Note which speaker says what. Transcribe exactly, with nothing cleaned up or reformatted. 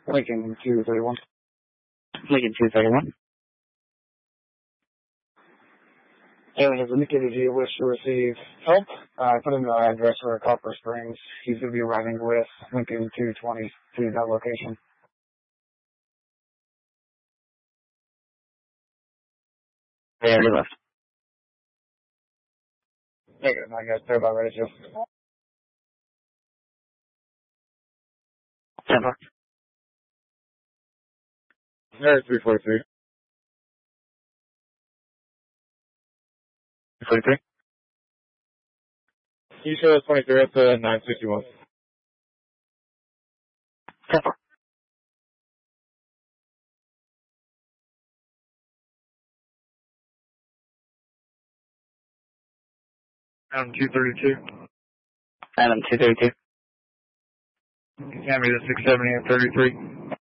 Speaker 1: Lincoln two thirty-one. Lincoln two thirty-one. Alien has indicated he wishes to receive help. I uh, put in the address for Copper Springs. He's going to be arriving with Lincoln two twenty to that location. They already left. Negative, I guess they're about ready to. ten four. There's three forty-three. three forty-three. You show us twenty-three at the nine sixty-one. ten four. Adam two thirty-two. Adam two thirty-two. Camry the six seventy at thirty-three.